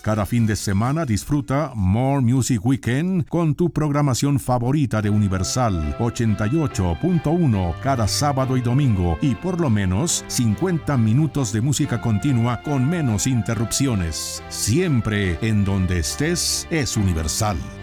Cada fin de semana disfruta More Music Weekend con tu programación favorita de Universal 88.1 cada sábado y domingo, y por lo menos 50 minutos de música continua con menos interrupciones. Siempre en donde estés es Universal.